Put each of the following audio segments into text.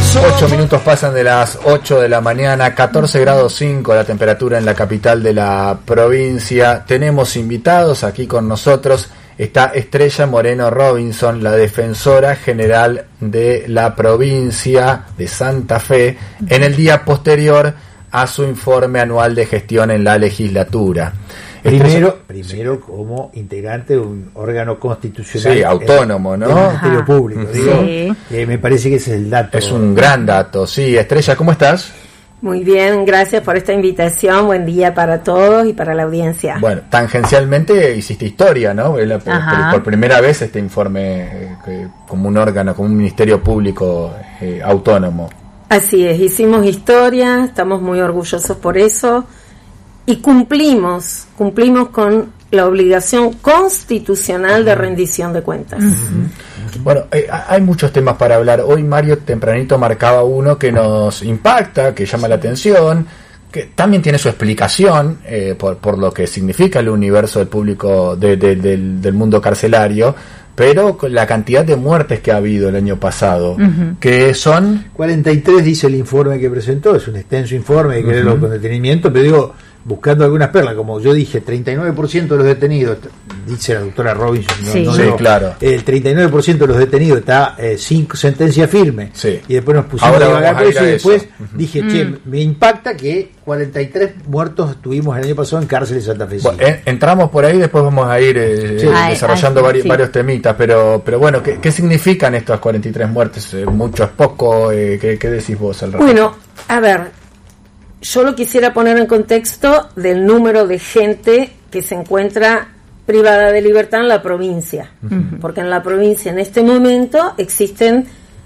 8 minutos pasan de las 8 de la mañana, 14 grados 5 la temperatura en la capital de la provincia. Tenemos invitados aquí con nosotros. Está Estrella Moreno Robinson, la defensora general de la provincia de Santa Fe, en el día posterior a su informe anual de gestión en la legislatura. Primero como integrante de un órgano constitucional, sí, autónomo, ¿no? Del Ministerio Público, digo, Sí. me parece que ese es el dato. Es un gran dato. Sí, Estrella, ¿cómo estás? Muy bien, gracias por esta invitación. Buen día para todos y para la audiencia. Bueno, tangencialmente hiciste historia, ¿no? Por primera vez este informe como un órgano, como un ministerio público autónomo. Así es, hicimos historia, estamos muy orgullosos por eso y cumplimos con la obligación constitucional de rendición de cuentas. Bueno, hay muchos temas para hablar. Hoy Mario tempranito marcaba uno que nos impacta, que llama la atención, que también tiene su explicación por lo que significa el universo del público del mundo carcelario, pero con la cantidad de muertes que ha habido el año pasado, que son 43, dice el informe que presentó, es un extenso informe, hay que leerlo con detenimiento, pero digo, buscando algunas perlas, como yo dije, 39% de los detenidos, dice la doctora Robinson, claro. El 39% de los detenidos está sin sentencia firme, sí. Y después nos pusimos Ahora a divagar por eso, y después eso. dije, me impacta que 43 muertos tuvimos el año pasado en cárceles de Santa Fe. Bueno, entramos por ahí, después vamos a ir desarrollando varios temitas, pero bueno, ¿qué significan estas 43 muertes? ¿Mucho es poco? ¿Qué decís vos al respecto? Bueno, a ver, yo lo quisiera poner en contexto del número de gente que se encuentra privada de libertad en la provincia, porque en la provincia en este momento existen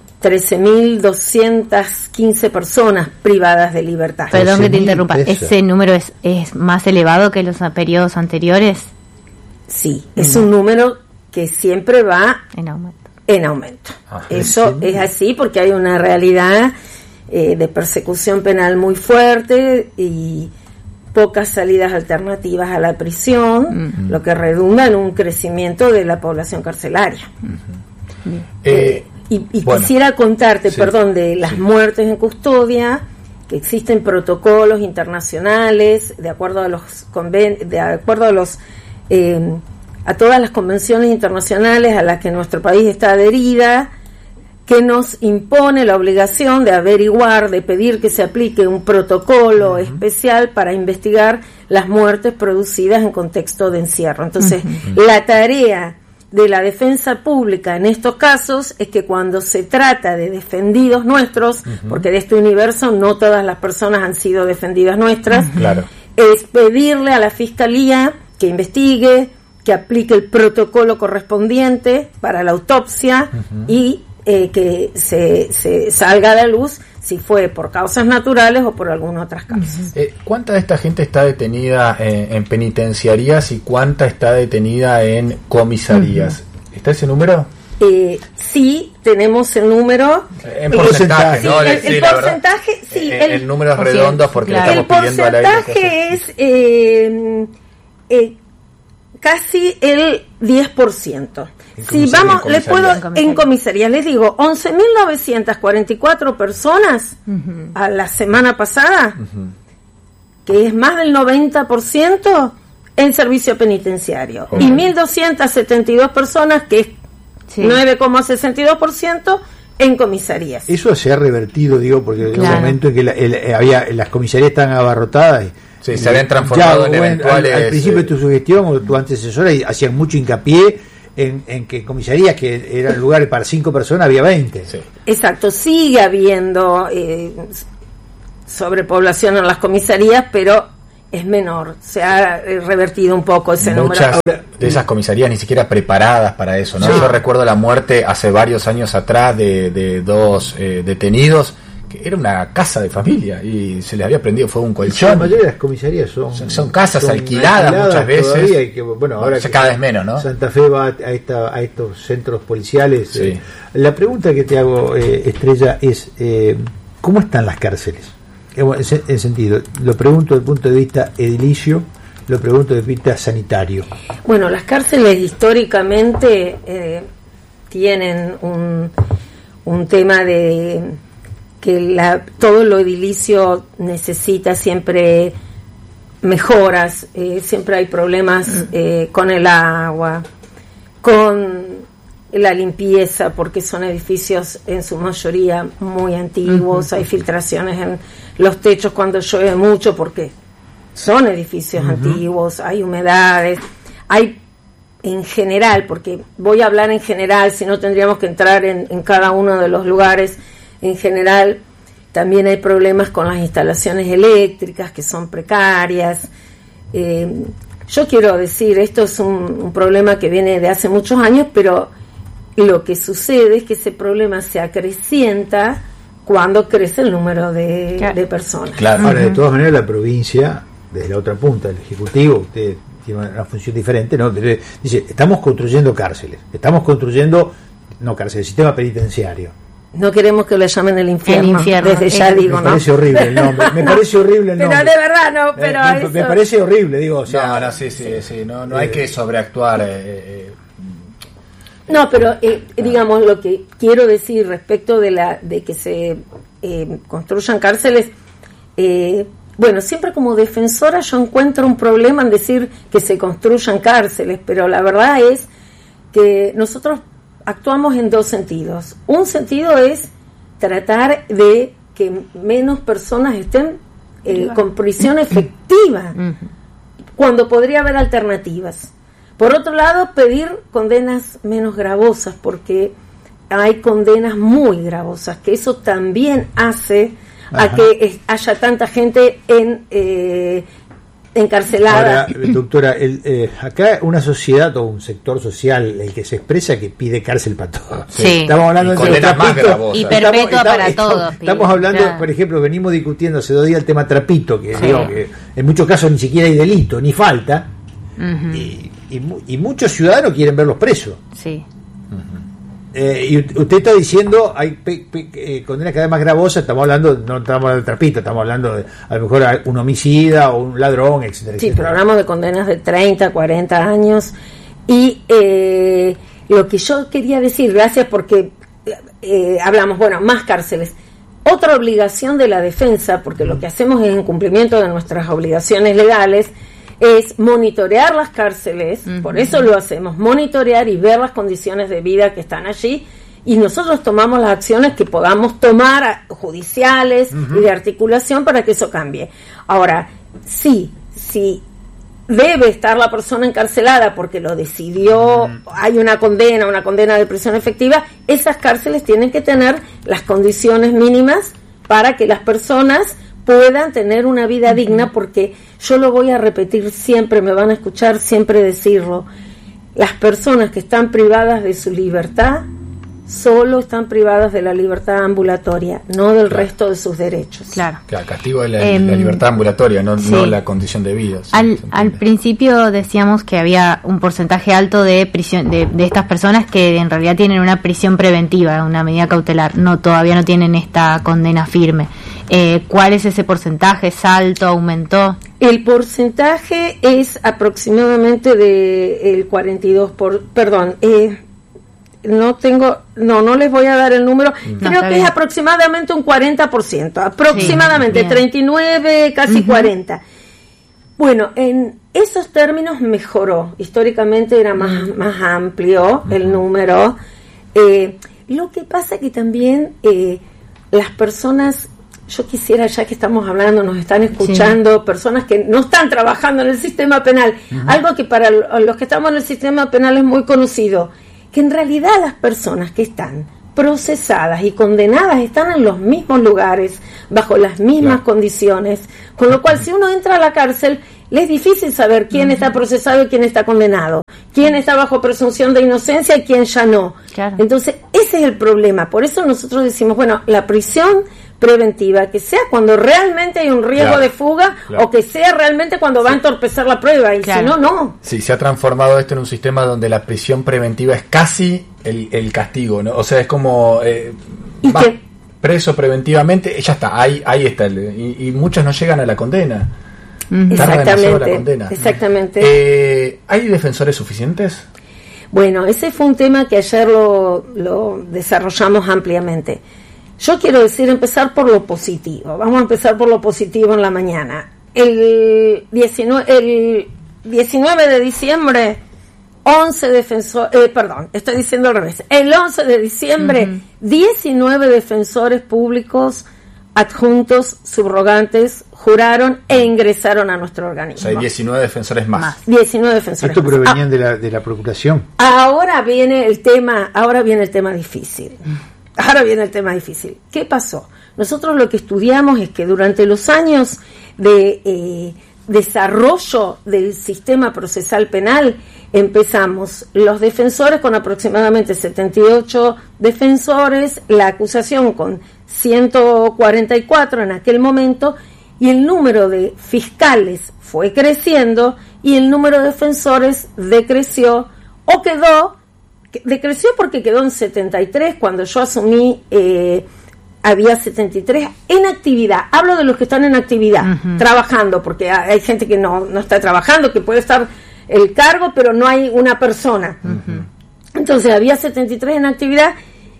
13.215 personas privadas de libertad. Perdón que te interrumpa, ¿ese número es más elevado que los periodos anteriores? Sí, es un número que siempre va en aumento. Eso es así porque hay una realidad de persecución penal muy fuerte y pocas salidas alternativas a la prisión, lo que redunda en un crecimiento de la población carcelaria. Bueno, quisiera contarte, de las muertes en custodia, que existen protocolos internacionales de acuerdo a a todas las convenciones internacionales a las que nuestro país está adherida, que nos impone la obligación de averiguar, de pedir que se aplique un protocolo especial para investigar las muertes producidas en contexto de encierro. Entonces, la tarea de la defensa pública en estos casos es que cuando se trata de defendidos nuestros, porque de este universo no todas las personas han sido defendidas nuestras, es pedirle a la Fiscalía que investigue, que aplique el protocolo correspondiente para la autopsia y que se salga a la luz si fue por causas naturales o por algunas otras causas. ¿Cuánta de esta gente está detenida en penitenciarías y cuánta está detenida en comisarías? ¿Está ese número? Sí, tenemos el número. En porcentaje, ¿no? El porcentaje, sí. El número es redondo porque le estamos pidiendo al aire. El porcentaje es casi el 10%. Si vamos, les puedo en comisaría, les digo, 11.944 personas a la semana pasada, que es más del 90% en servicio penitenciario, y 1.272 personas, que es 9,62% en comisarías. Eso se ha revertido, porque en un momento en que las comisarías estaban abarrotadas. Sí, se habían transformado en eventuales. Al principio de tu sugestión o tu antecesora hacían mucho hincapié en que comisarías que eran lugares para 5 personas había 20. Sí. Exacto, sigue habiendo sobrepoblación en las comisarías, pero es menor, se ha revertido un poco ese número. Muchas de esas comisarías ni siquiera preparadas para eso, ¿no? Sí. Yo recuerdo la muerte hace varios años atrás de dos detenidos, que era una casa de familia y se les había prendido fuego un colchón. La mayoría de las comisarías son casas alquiladas muchas veces. Y que, ahora cada vez menos, ¿no? Santa Fe va a estos centros policiales. Sí. La pregunta que te hago, Estrella, es ¿cómo están las cárceles? En sentido, lo pregunto desde el punto de vista edilicio, lo pregunto desde el punto de vista sanitario. Bueno, las cárceles históricamente tienen un tema de todo lo edilicio necesita siempre mejoras, siempre hay problemas con el agua, con la limpieza, porque son edificios en su mayoría muy antiguos, hay filtraciones en los techos cuando llueve mucho porque son edificios antiguos, hay humedades, hay en general, porque voy a hablar en general, si no tendríamos que entrar en cada uno de los lugares. En general también hay problemas con las instalaciones eléctricas que son precarias. Yo quiero decir, esto es un problema que viene de hace muchos años, pero lo que sucede es que ese problema se acrecienta cuando crece el número de personas. Claro. Ahora, de todas maneras, la provincia, desde la otra punta, el Ejecutivo, usted tiene una función diferente, ¿no? Dice, estamos construyendo cárceles, sistema penitenciario. No queremos que le llamen el infierno. Desde ya digo, me parece horrible el nombre. Me parece horrible el nombre. Pero de verdad no, pero me parece horrible, digo, o sea, sí, no hay que sobreactuar. No, pero digamos, lo que quiero decir respecto de que se construyan cárceles, bueno, siempre como defensora yo encuentro un problema en decir que se construyan cárceles, pero la verdad es que nosotros actuamos en dos sentidos. Un sentido es tratar de que menos personas estén con prisión efectiva, cuando podría haber alternativas. Por otro lado, pedir condenas menos gravosas, porque hay condenas muy gravosas, que eso también hace a que haya tanta gente encarcelada. Ahora, doctora, acá una sociedad o un sector social, el que se expresa, que pide cárcel para todos. Sí. Estamos hablando de trapito y perpetua para todos. Estamos hablando, por ejemplo, venimos discutiendo hace 2 días el tema trapito, que digo que en muchos casos ni siquiera hay delito, ni falta, y muchos ciudadanos quieren verlos presos. Sí. Y usted está diciendo hay condenas cada vez más gravosas. Estamos hablando, no estamos hablando de trapito, estamos hablando de a lo mejor un homicida o un ladrón, etcétera. Sí, pero hablamos de condenas de 30, 40 años. Y lo que yo quería decir, gracias porque hablamos, bueno, más cárceles. Otra obligación de la defensa, porque lo que hacemos es en cumplimiento de nuestras obligaciones legales, es monitorear las cárceles, por eso lo hacemos, monitorear y ver las condiciones de vida que están allí, y nosotros tomamos las acciones que podamos tomar, judiciales y de articulación, para que eso cambie. Ahora, sí, debe estar la persona encarcelada porque lo decidió, hay una condena de prisión efectiva, esas cárceles tienen que tener las condiciones mínimas para que las personas puedan tener una vida digna, porque yo lo voy a repetir siempre, me van a escuchar siempre decirlo, las personas que están privadas de su libertad solo están privadas de la libertad ambulatoria, no del resto de sus derechos. Claro. Castigo de la libertad ambulatoria, no la condición de vida. Al principio decíamos que había un porcentaje alto de prisión de estas personas que en realidad tienen una prisión preventiva, una medida cautelar. Todavía no tienen esta condena firme. ¿Cuál es ese porcentaje? ¿Es alto? ¿Aumentó? El porcentaje es aproximadamente el 42%. No les voy a dar el número, creo que es aproximadamente un 40%, aproximadamente, sí, 39, casi 40. Bueno, en esos términos mejoró, históricamente era más amplio el número. Lo que pasa que también las personas, yo quisiera, ya que estamos hablando, nos están escuchando, personas que no están trabajando en el sistema penal, algo que para los que estamos en el sistema penal es muy conocido, que en realidad las personas que están procesadas y condenadas están en los mismos lugares, bajo las mismas condiciones, con lo cual si uno entra a la cárcel, le es difícil saber quién está procesado y quién está condenado, quién está bajo presunción de inocencia y quién ya no. Claro. Entonces, ese es el problema. Por eso nosotros decimos, bueno, la prisión preventiva, que sea cuando realmente hay un riesgo de fuga, o que sea realmente cuando va a entorpecer la prueba, y si no, no. Sí, se ha transformado esto en un sistema donde la prisión preventiva es casi el castigo, ¿no? O sea, es como preso preventivamente, ya está, ahí está, y muchos no llegan a la condena. Exactamente. ¿Hay defensores suficientes? Bueno, ese fue un tema que ayer lo desarrollamos ampliamente. Yo quiero empezar por lo positivo. Vamos a empezar por lo positivo en la mañana. El 19 de diciembre, 11 defensores, estoy diciendo al revés. El 11 de diciembre, 19 defensores públicos adjuntos, subrogantes, juraron e ingresaron a nuestro organismo. O sea, hay 19 defensores más. 19 defensores ¿Esto provenían de la Procuración? Ahora viene el tema difícil. ¿Qué pasó? Nosotros lo que estudiamos es que durante los años de desarrollo del sistema procesal penal, empezamos los defensores con aproximadamente 78 defensores, la acusación con 144 en aquel momento, y el número de fiscales fue creciendo y el número de defensores decreció porque quedó en 73. Cuando yo asumí había 73 en actividad. Hablo de los que están en actividad, trabajando, porque hay gente que no está trabajando, que puede estar el cargo, pero no hay una persona. Entonces había 73 en actividad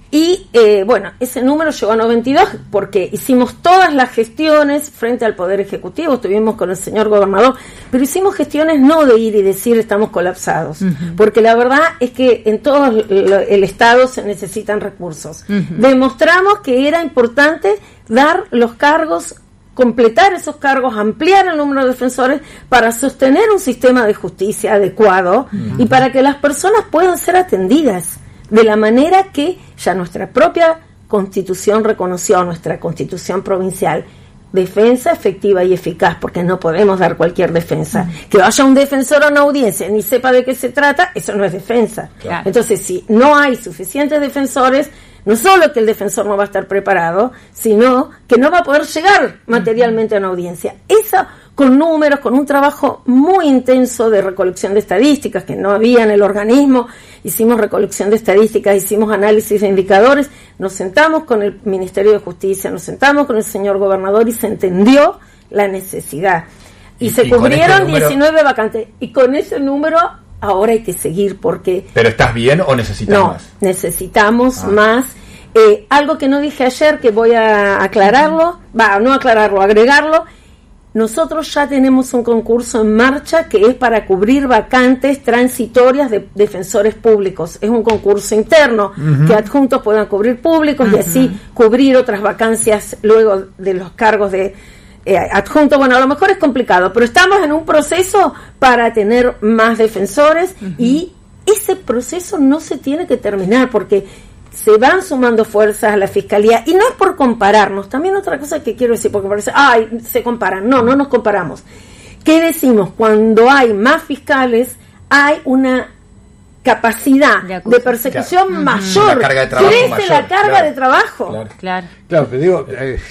y ese número llegó a 92 porque hicimos todas las gestiones frente al Poder Ejecutivo, estuvimos con el señor gobernador, pero hicimos gestiones no de ir y decir estamos colapsados, porque la verdad es que en todo el Estado se necesitan recursos. Demostramos que era importante dar los cargos, completar esos cargos, ampliar el número de defensores para sostener un sistema de justicia adecuado y para que las personas puedan ser atendidas de la manera que ya nuestra propia Constitución reconoció, nuestra Constitución provincial. Defensa efectiva y eficaz, porque no podemos dar cualquier defensa. Que vaya un defensor a una audiencia ni sepa de qué se trata, eso no es defensa. Claro. Entonces, si no hay suficientes defensores, no solo que el defensor no va a estar preparado, sino que no va a poder llegar materialmente a una audiencia. Eso con números, con un trabajo muy intenso de recolección de estadísticas, que no había en el organismo. Hicimos recolección de estadísticas, hicimos análisis de indicadores, nos sentamos con el Ministerio de Justicia, nos sentamos con el señor gobernador y se entendió la necesidad. Y se cubrieron 19 vacantes. Y con ese número ahora hay que seguir porque... ¿Pero estás bien o necesitas más? No, necesitamos más. Algo que no dije ayer, que voy a aclararlo, agregarlo. Nosotros ya tenemos un concurso en marcha que es para cubrir vacantes transitorias de defensores públicos. Es un concurso interno que adjuntos puedan cubrir públicos y así cubrir otras vacancias luego de los cargos de adjuntos. Bueno, a lo mejor es complicado, pero estamos en un proceso para tener más defensores y ese proceso no se tiene que terminar porque se van sumando fuerzas a la Fiscalía, y no es por compararnos. También otra cosa que quiero decir, porque parece, se comparan. No nos comparamos. ¿Qué decimos? Cuando hay más fiscales, hay una capacidad de persecución mayor. Crece la carga de trabajo. Claro, pero digo,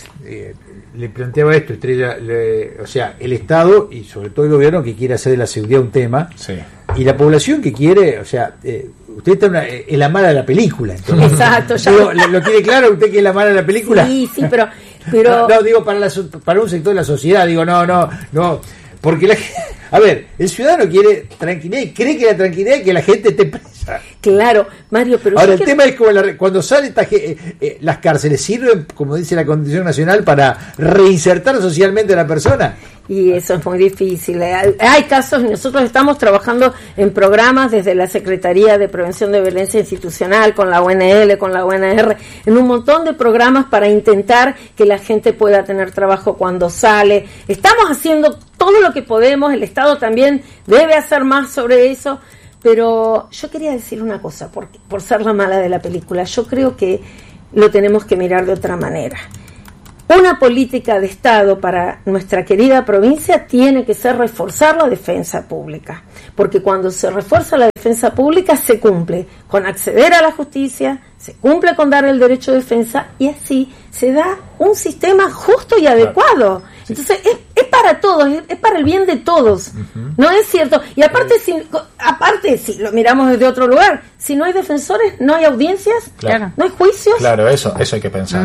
le planteaba esto, Estrella, o sea, el Estado y sobre todo el gobierno que quiere hacer de la seguridad un tema, y la población que quiere, o sea, usted está es la mala de la película. Entonces, exacto. Ya. Digo, ¿lo tiene claro usted que es la mala de la película? Sí, pero no, digo para un sector de la sociedad, digo, no, porque a ver, el ciudadano quiere tranquilidad y cree que la tranquilidad es que la gente esté presa. Claro, Mario, pero ahora el tema es como cuando salen las cárceles sirven, como dice la Constitución Nacional, para reinsertar socialmente a la persona. Y eso es muy difícil. Hay casos, nosotros estamos trabajando en programas desde la Secretaría de Prevención de Violencia Institucional, con la UNL, con la UNR, en un montón de programas para intentar que la gente pueda tener trabajo cuando sale. Estamos haciendo todo lo que podemos, el Estado también debe hacer más sobre eso, pero yo quería decir una cosa, por ser la mala de la película, yo creo que lo tenemos que mirar de otra manera. Una política de Estado para nuestra querida provincia tiene que ser reforzar la defensa pública, porque cuando se refuerza la defensa pública se cumple con acceder a la justicia, se cumple con dar el derecho de defensa y así se da un sistema justo y adecuado. Entonces es para todos, es para el bien de todos. ¿No es cierto? Y aparte si lo miramos desde otro lugar, si no hay defensores, no hay audiencias, no hay juicios. Claro, eso hay que pensar.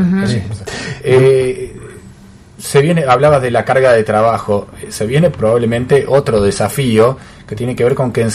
Se viene, hablabas de la carga de trabajo, se viene probablemente otro desafío que tiene que ver con que en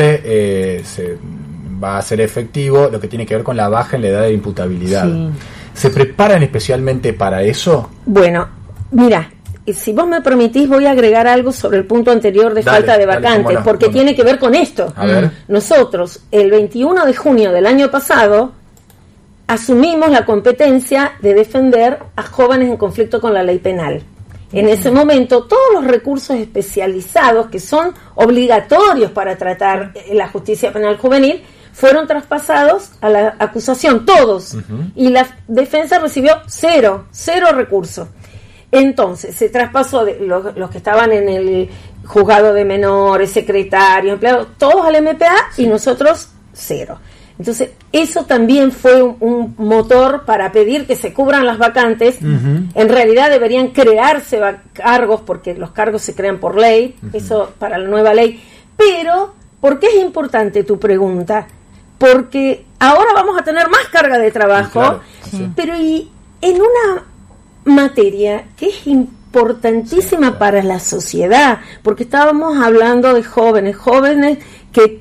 septiembre se va a ser efectivo lo que tiene que ver con la baja en la edad de imputabilidad. ¿Se preparan especialmente para eso? Bueno, mira, si vos me permitís, voy a agregar algo sobre el punto anterior de falta de vacantes, porque tiene que ver con esto. A ver. Nosotros, el 21 de junio del año pasado, asumimos la competencia de defender a jóvenes en conflicto con la ley penal. En ese momento, todos los recursos especializados que son obligatorios para tratar la justicia penal juvenil fueron traspasados a la acusación, todos. Y la defensa recibió cero recursos. Entonces, se traspasó de los que estaban en el juzgado de menores, secretarios, empleados, todos al MPA y nosotros cero. Entonces, eso también fue un motor para pedir que se cubran las vacantes. En realidad deberían crearse cargos, porque los cargos se crean por ley, eso para la nueva ley. Pero, ¿por qué es importante tu pregunta? Porque ahora vamos a tener más carga de trabajo, claro, pero y en una materia que es importantísima para la sociedad, porque estábamos hablando de jóvenes que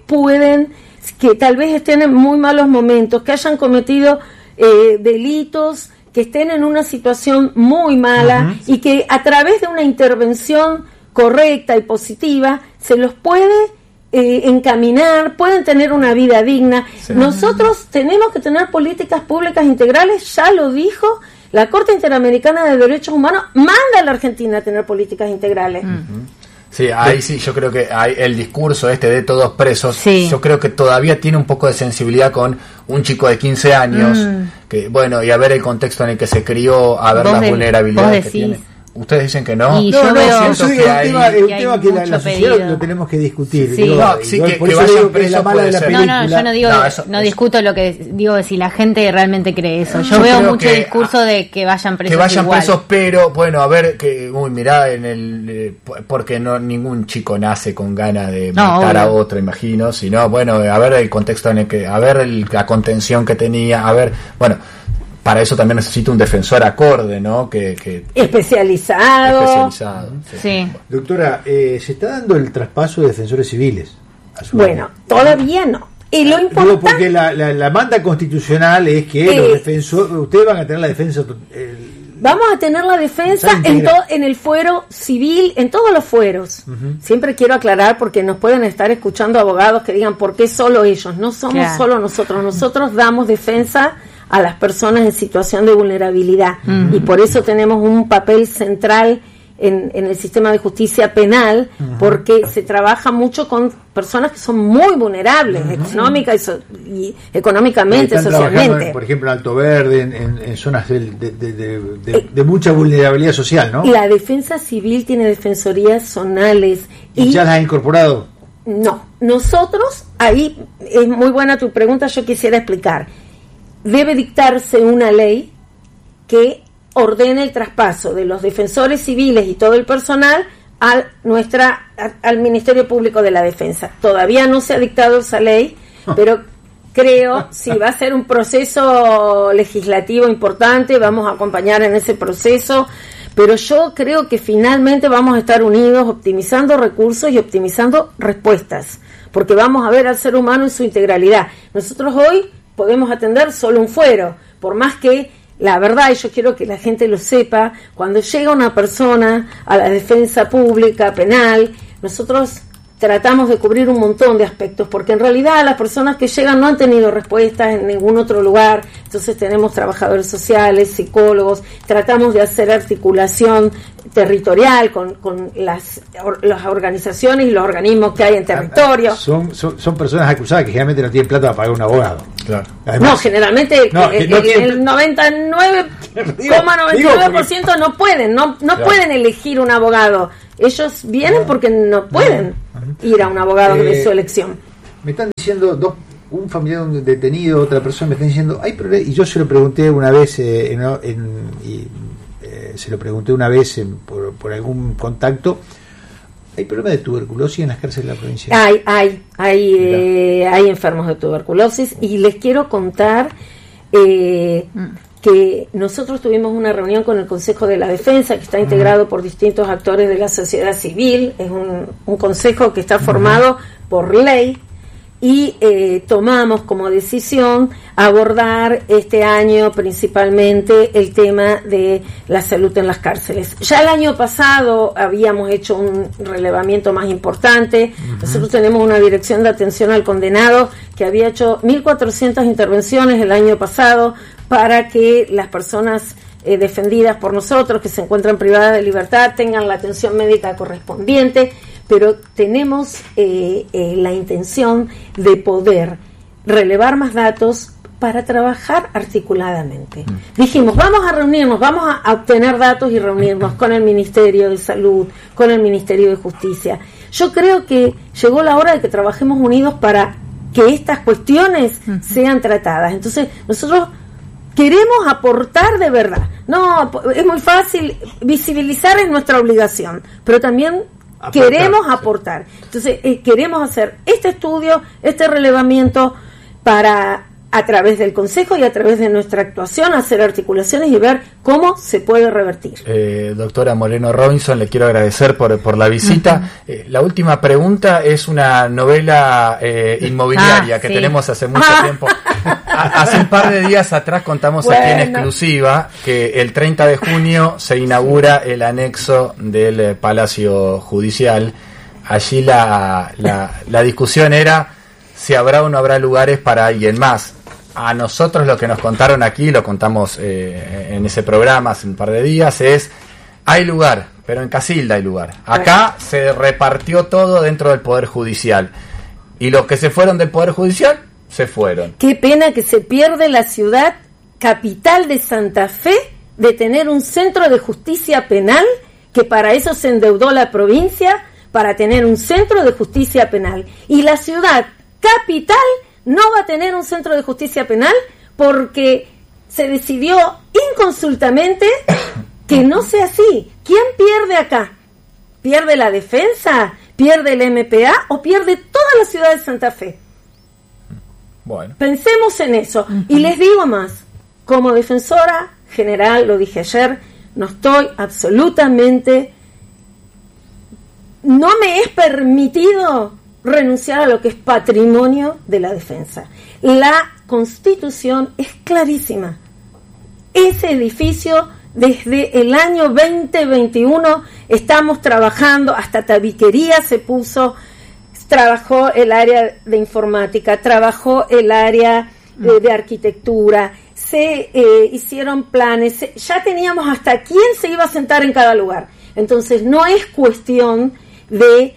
tal vez estén en muy malos momentos, que hayan cometido delitos, que estén en una situación muy mala y que a través de una intervención correcta y positiva se los puede encaminar, pueden tener una vida digna. Nosotros tenemos que tener políticas públicas integrales, ya lo dijo la Corte Interamericana de Derechos Humanos, manda a la Argentina a tener políticas integrales. Sí, ahí sí, yo creo que hay el discurso de todos presos, yo creo que todavía tiene un poco de sensibilidad con un chico de 15 años, que bueno, y a ver el contexto en el que se crió, a ver las vulnerabilidades que tiene. Ustedes dicen que no. Siento que hay un tema que la sociedad lo tenemos que discutir. Sí, que vayan presos puede ser. Yo no digo, no discuto lo que digo de si la gente realmente cree eso. Yo veo mucho discurso de que vayan presos. Que vayan presos, pero bueno, a ver, mirá, porque no ningún chico nace con ganas de matar a otro, imagino, sino, bueno, a ver el contexto en el que, a ver la contención que tenía, a ver, bueno. Para eso también necesita un defensor acorde, ¿no? Que especializado. Sí. Doctora, ¿se está dando el traspaso de defensores civiles? Bueno, todavía no. Y lo importante... Digo, porque la manda constitucional es que los defensores, ustedes van a tener la defensa... Vamos a tener la defensa en el fuero civil, en todos los fueros. Siempre quiero aclarar, porque nos pueden estar escuchando abogados que digan, ¿por qué solo ellos? No somos solo nosotros. Nosotros damos defensa a las personas en situación de vulnerabilidad. Y por eso tenemos un papel central en el sistema de justicia penal, porque se trabaja mucho con personas que son muy vulnerables, económicamente, socialmente. Por ejemplo, en Alto Verde, en zonas de mucha vulnerabilidad social, ¿no? La defensa civil tiene defensorías zonales. ¿Y ya las ha incorporado? No. Nosotros, ahí es muy buena tu pregunta, yo quisiera explicar. Debe dictarse una ley que ordene el traspaso de los defensores civiles y todo el personal al Ministerio Público de la Defensa. Todavía no se ha dictado esa ley, pero creo, si va a ser un proceso legislativo importante, vamos a acompañar en ese proceso, pero yo creo que finalmente vamos a estar unidos optimizando recursos y optimizando respuestas, porque vamos a ver al ser humano en su integralidad. Nosotros hoy podemos atender solo un fuero, por más que la verdad, y yo quiero que la gente lo sepa, cuando llega una persona a la defensa pública, penal, nosotros tratamos de cubrir un montón de aspectos, porque en realidad las personas que llegan no han tenido respuestas en ningún otro lugar. Entonces tenemos trabajadores sociales, psicólogos, tratamos de hacer articulación territorial con las organizaciones y los organismos que hay en territorio. Son personas acusadas que generalmente no tienen plata para pagar un abogado. Claro. Además, no, generalmente el 99,99% no pueden, no pueden elegir un abogado. Ellos vienen porque no pueden ir a un abogado de su elección. Me están diciendo un familiar detenido, otra persona me está diciendo, y yo se lo pregunté una vez por algún contacto. ¿Hay problema de tuberculosis en las cárceles de la provincia? Hay enfermos de tuberculosis, y les quiero contar que nosotros tuvimos una reunión con el Consejo de la Defensa, que está integrado por distintos actores de la sociedad civil. Es un consejo que está formado por ley, y tomamos como decisión abordar este año principalmente el tema de la salud en las cárceles. Ya el año pasado habíamos hecho un relevamiento más importante. Nosotros tenemos una dirección de atención al condenado que había hecho 1.400 intervenciones el año pasado para que las personas defendidas por nosotros, que se encuentran privadas de libertad, tengan la atención médica correspondiente, pero tenemos la intención de poder relevar más datos para trabajar articuladamente. Dijimos, vamos a reunirnos, vamos a obtener datos y reunirnos con el Ministerio de Salud, con el Ministerio de Justicia. Yo creo que llegó la hora de que trabajemos unidos para que estas cuestiones sean tratadas. Entonces, nosotros queremos aportar de verdad. No, es muy fácil, visibilizar es nuestra obligación, pero también queremos aportar. Entonces, queremos hacer este estudio, este relevamiento para, a través del Consejo y a través de nuestra actuación, hacer articulaciones y ver cómo se puede revertir. Doctora Moreno Robinson, le quiero agradecer por la visita. La última pregunta es una novela inmobiliaria que tenemos hace mucho tiempo. Hace un par de días atrás contamos aquí en exclusiva que el 30 de junio se inaugura el anexo del Palacio Judicial. Allí la discusión era si habrá o no habrá lugares para alguien más. A nosotros lo que nos contaron aquí, lo contamos en ese programa hace un par de días, es hay lugar, pero en Casilda hay lugar. Acá se repartió todo dentro del Poder Judicial. Y los que se fueron del Poder Judicial se fueron. Qué pena que se pierde la ciudad capital de Santa Fe de tener un centro de justicia penal, que para eso se endeudó la provincia, para tener un centro de justicia penal. Y la ciudad capital no va a tener un centro de justicia penal porque se decidió inconsultamente que no sea así. ¿Quién pierde acá? ¿Pierde la defensa? ¿Pierde el MPA? ¿O pierde toda la ciudad de Santa Fe? Bueno. Pensemos en eso. Y les digo más, como defensora general, lo dije ayer, no estoy absolutamente, no me es permitido renunciar a lo que es patrimonio de la defensa. La Constitución es clarísima. Ese edificio, desde el año 2021, estamos trabajando, hasta tabiquería se puso, trabajó el área de informática, trabajó el área de arquitectura, se hicieron planes, ya teníamos hasta quién se iba a sentar en cada lugar. Entonces no es cuestión de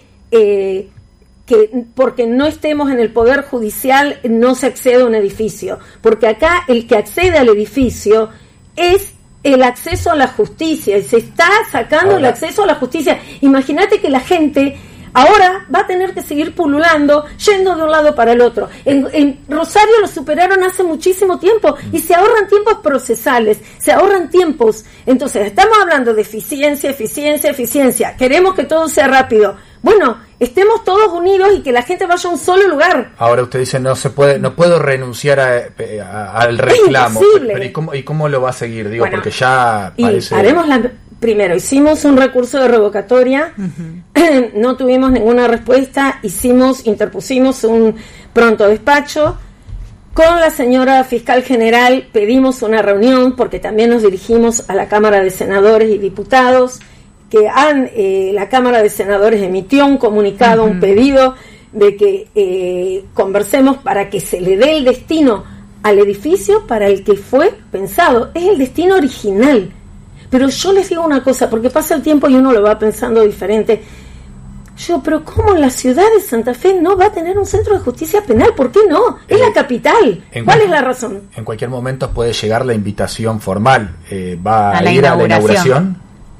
que porque no estemos en el Poder Judicial no se accede a un edificio, porque acá el que accede al edificio es el acceso a la justicia, y se está sacando el acceso a la justicia. Imagínate que la gente ahora va a tener que seguir pululando, yendo de un lado para el otro. En Rosario lo superaron hace muchísimo tiempo y se ahorran tiempos procesales, se ahorran tiempos. Entonces, estamos hablando de eficiencia. Queremos que todo sea rápido. Bueno, estemos todos unidos y que la gente vaya a un solo lugar. Ahora usted dice no puedo renunciar al reclamo. Pero ¿y cómo lo va a seguir? Digo, bueno, porque ya parece. Primero, hicimos un recurso de revocatoria, no tuvimos ninguna respuesta, interpusimos un pronto despacho. Con la señora fiscal general pedimos una reunión, porque también nos dirigimos a la Cámara de Senadores y Diputados, que la Cámara de Senadores emitió un comunicado, un pedido de que conversemos para que se le dé el destino al edificio para el que fue pensado. Es el destino original. Pero yo les digo una cosa, porque pasa el tiempo y uno lo va pensando diferente. Pero ¿cómo la ciudad de Santa Fe no va a tener un centro de justicia penal? ¿Por qué no? Es la capital. ¿Cuál es la razón? En cualquier momento puede llegar la invitación formal. ¿Va a ir a la inauguración?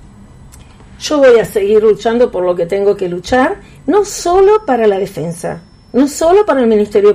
Yo voy a seguir luchando por lo que tengo que luchar, no solo para la defensa, no solo para el Ministerio